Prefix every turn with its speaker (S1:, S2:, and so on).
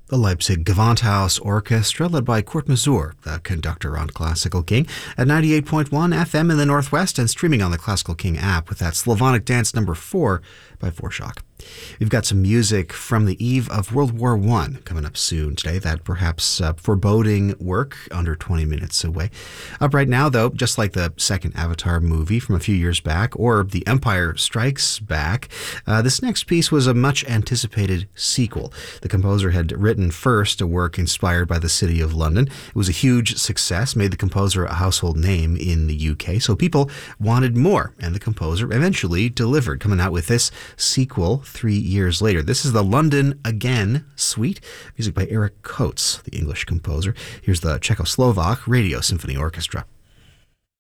S1: The Leipzig Gewandhaus Orchestra, led by Kurt Masur, the conductor on Classical King, at 98.1 FM in the Northwest and streaming on the Classical King app with that Slavonic dance number 4 by Dvorak. We've got some music from the eve of World War I coming up soon today, that perhaps foreboding work under 20 minutes away. Up right now, though, just like the second Avatar movie from a few years back, or The Empire Strikes Back, this next piece was a much-anticipated sequel. The composer had written first a work inspired by the city of London. It was a huge success, made the composer a household name in the UK, so people wanted more, and the composer eventually delivered, coming out with this sequel 3 years later. This is the London Again Suite, music by Eric Coates, the English composer. Here's the Czechoslovak Radio Symphony Orchestra.